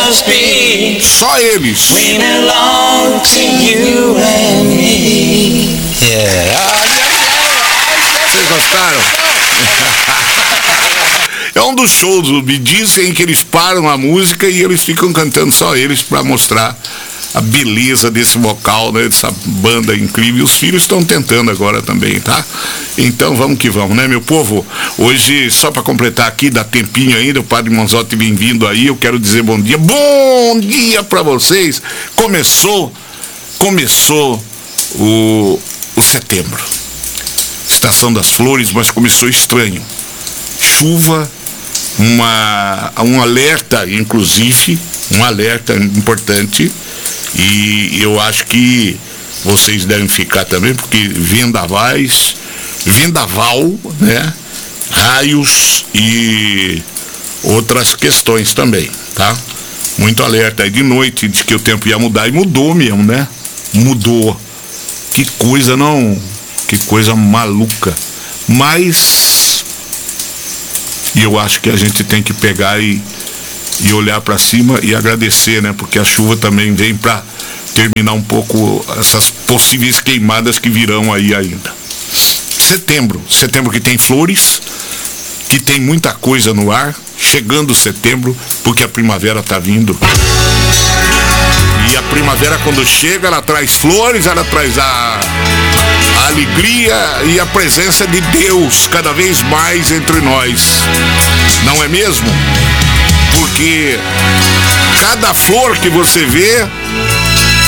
just be. Só eles. We belong to you and me. Yeah. Vocês gostaram? É um dos shows do Bee Gees em que eles param a música e eles ficam cantando só eles para mostrar a beleza desse vocal, né, dessa banda incrível. E os filhos estão tentando agora também, tá? Então vamos que vamos, né, meu povo? Hoje, só para completar aqui, dá tempinho ainda, o Padre Manzotti bem-vindo aí, eu quero dizer bom dia para vocês. Começou o setembro, estação das flores, mas começou estranho. Chuva, um alerta, inclusive, um alerta importante, e eu acho que vocês devem ficar também, porque vendaval, né, raios e outras questões também, tá? Muito alerta aí de noite, diz que o tempo ia mudar, e mudou mesmo, né? Mudou. Que coisa, não? Que coisa maluca. Mas eu acho que a gente tem que pegar e olhar para cima e agradecer, né? Porque a chuva também vem para terminar um pouco essas possíveis queimadas que virão aí ainda. Setembro que tem flores, que tem muita coisa no ar, chegando setembro, porque a primavera tá vindo. E a primavera, quando chega, ela traz flores, ela traz a alegria e a presença de Deus cada vez mais entre nós. Não é mesmo? Porque cada flor que você vê